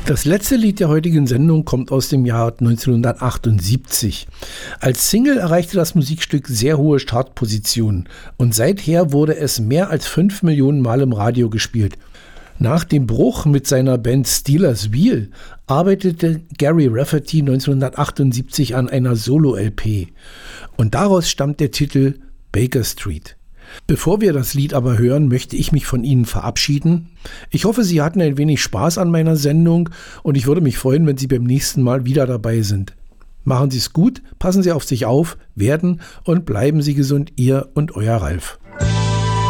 Das letzte Lied der heutigen Sendung kommt aus dem Jahr 1978. Als Single erreichte das Musikstück sehr hohe Startpositionen und seither wurde es mehr als 5 Millionen Mal im Radio gespielt. Nach dem Bruch mit seiner Band Stealers Wheel arbeitete Gary Rafferty 1978 an einer Solo-LP und daraus stammt der Titel Baker Street. Bevor wir das Lied aber hören, möchte ich mich von Ihnen verabschieden. Ich hoffe, Sie hatten ein wenig Spaß an meiner Sendung und ich würde mich freuen, wenn Sie beim nächsten Mal wieder dabei sind. Machen Sie es gut, passen Sie auf sich auf, werden und bleiben Sie gesund, Ihr und Euer Ralf.